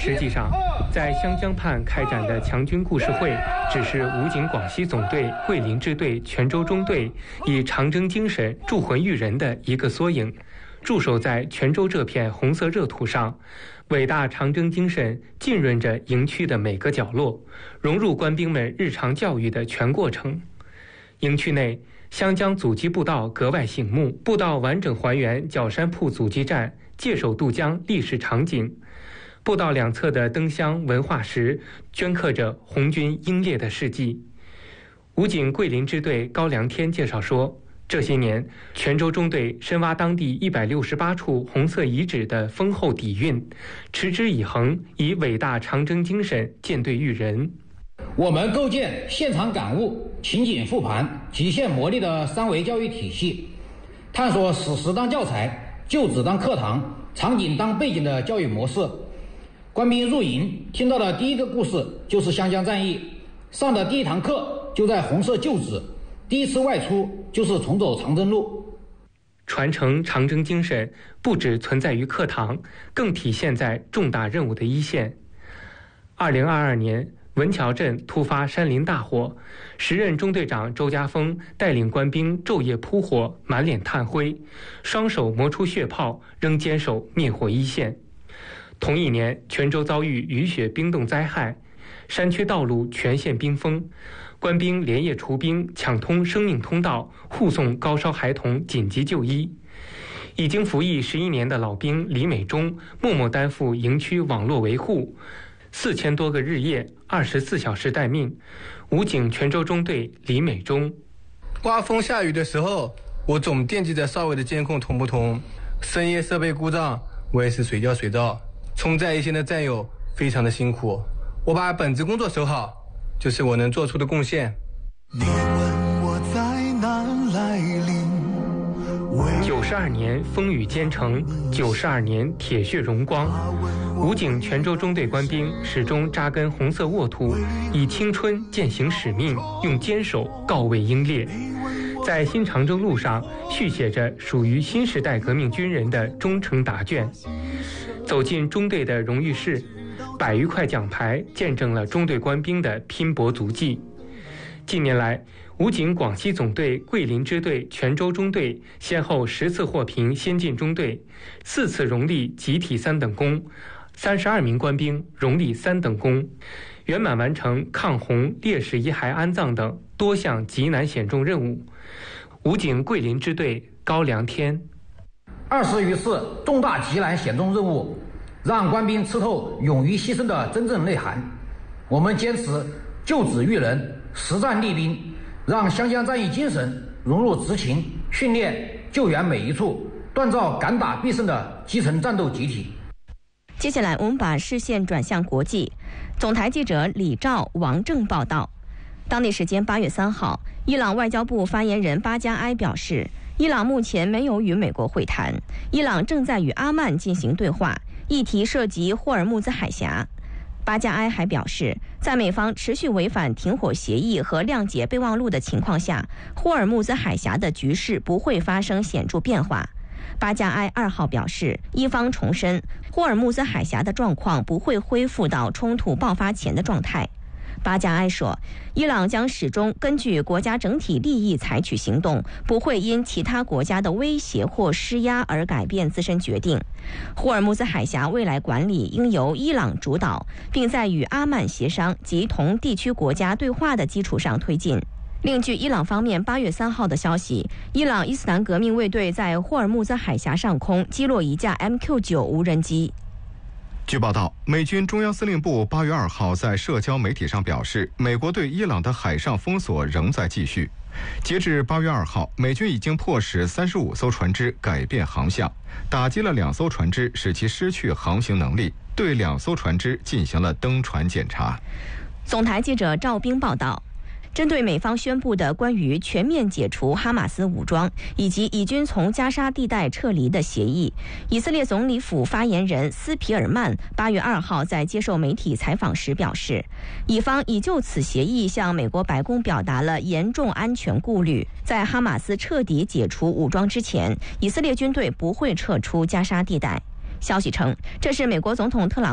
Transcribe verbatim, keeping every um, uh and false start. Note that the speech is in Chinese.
实际上，在湘江畔开展的强军故事会，只是武警广西总队、桂林支队、泉州中队以长征精神铸魂育人的一个缩影。驻守在泉州这片红色热土上，伟大长征精神浸润着营区的每个角落，融入官兵们日常教育的全过程。营区内，湘江阻击步道格外醒目，步道完整还原角山铺阻击战界首渡江历史场景。步道两侧的灯箱文化石镌刻着红军英烈的事迹。武警桂林支队高良天介绍说，这些年，泉州中队深挖当地一百六十八处红色遗址的丰厚底蕴，持之以恒，以伟大长征精神舰队育人。 我们构建现场感悟、情景复盘、极限磨砺的三维教育体系，探索史实当教材、旧址当课堂、场景当背景的教育模式。官兵入营听到的第一个故事就是湘江战役，上的第一堂课就在红色旧址，第一次外出就是重走长征路。 传承长征精神不只存在于课堂，更体现在重大任务的一线。二零二二年，文桥镇突发山林大火，时任中队长周家峰带领官兵昼夜扑火，满脸炭灰，双手磨出血泡，仍坚守灭火一线。同一年，泉州遭遇雨雪冰冻灾害，山区道路全线冰封，官兵连夜除冰，抢通生命通道，护送高烧孩童紧急就医。已经服役十一年的老兵李美忠默默担负营区网络维护，四千多个日夜，二十四小时待命。武警泉州中队李美忠： 刮风下雨的时候，我总惦记着哨位的监控通不通，深夜设备故障，我也是随叫随到。冲在一线的战友非常的辛苦，我把本职工作守好，就是我能做出的贡献。 你问我在哪来临？ 九十二年风雨兼程，九十二年铁血荣光。武警泉州中队官兵始终扎根红色沃土，以青春践行使命，用坚守告慰英烈。在新长征路上续写着属于新时代革命军人的忠诚答卷。走进中队的荣誉室，百余块奖牌见证了中队官兵的拼搏足迹。近年来，武警广西总队、桂林支队、泉州中队先后十次获评先进中队，四次荣立集体三等功，三十二名官兵荣立三等功，圆满完成抗洪、烈士遗骸安葬等多项极难险重任务。武警桂林支队高良天： 二十余次重大极难险重任务，让官兵吃透勇于牺牲的真正内涵。我们坚持救子育人，实战立兵，让湘江战役精神融入执勤、训练、救援每一处，锻造敢打必胜的基层战斗集体。 接下来，我们把视线转向国际。总台记者李兆、王正报道。当地时间八月三号，伊朗外交部发言人巴加埃表示，伊朗目前没有与美国会谈，伊朗正在与阿曼进行对话，议题涉及霍尔木兹海峡。巴加埃还表示，在美方持续违反停火协议和谅解备忘录的情况下，霍尔木兹海峡的局势不会发生显著变化。巴加埃二号表示，伊方重申，霍尔木兹海峡的状况不会恢复到冲突爆发前的状态。巴加埃说，伊朗将始终根据国家整体利益采取行动，不会因其他国家的威胁或施压而改变自身决定。霍尔木兹海峡未来管理应由伊朗主导，并在与阿曼协商及同地区国家对话的基础上推进。另据伊朗方面八月三号的消息，伊朗伊斯兰革命卫队在霍尔木兹海峡上空击落一架 M Q 九 无人机。 据报道，美军中央司令部八月二号在社交媒体上表示，美国对伊朗的海上封锁仍在继续。截至八月二号，美军已经迫使三十五艘船只改变航向，打击了两艘船只，使其失去航行能力，对两艘船只进行了登船检查。 总台记者赵冰报道。针对美方宣布的关于全面解除哈马斯武装以及以军从加沙地带撤离的协议，以色列总理府发言人斯皮尔曼八月二号在接受媒体采访时表示，以方已就此协议向美国白宫表达了严重安全顾虑，在哈马斯彻底解除武装之前，以色列军队不会撤出加沙地带。消息称，这是美国总统特朗普